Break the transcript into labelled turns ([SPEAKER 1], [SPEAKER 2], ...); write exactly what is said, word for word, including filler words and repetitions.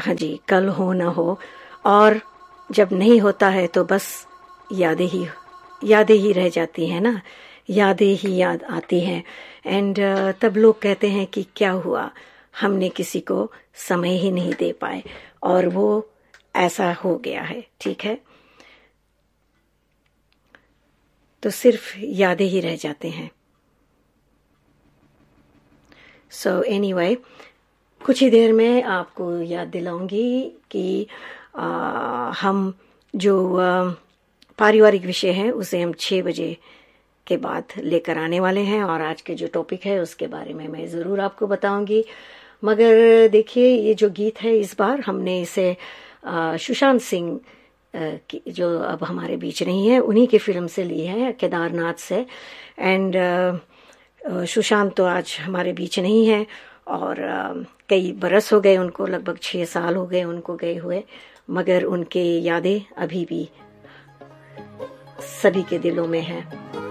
[SPEAKER 1] हाँ जी, कल हो ना हो, और जब नहीं होता है तो बस यादें ही यादें ही रह जाती हैं ना, यादें ही याद आती हैं। एंड uh, तब लोग कहते हैं कि क्या हुआ, हमने किसी को समय ही नहीं दे पाए, और वो ऐसा हो गया है। ठीक है, तो सिर्फ यादें ही रह जाते हैं। सो एनीवे, कुछ ही देर में आपको याद दिलाऊंगी कि आ, हम जो आ, पारिवारिक विषय है उसे हम छः बजे के बाद लेकर आने वाले हैं, और आज के जो टॉपिक है उसके बारे में मैं ज़रूर आपको बताऊंगी। मगर देखिए, ये जो गीत है इस बार हमने इसे आ, सुशांत सिंह की, जो अब हमारे बीच नहीं है, उन्हीं की फिल्म से ली है, केदारनाथ से। एंड सुशांत तो आज हमारे बीच नहीं है, और uh, कई बरस हो गए उनको, लगभग छः साल हो गए उनको गए हुए, मगर उनके यादें अभी भी सभी के दिलों में हैं।